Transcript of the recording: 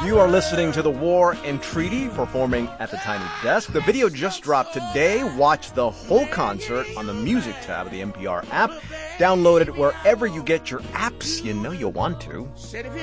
You are listening to The War and Treaty performing at the Tiny Desk. The video just dropped today. Watch the whole concert on the Music tab of the NPR app. Download it wherever you get your apps. You know you'll want to.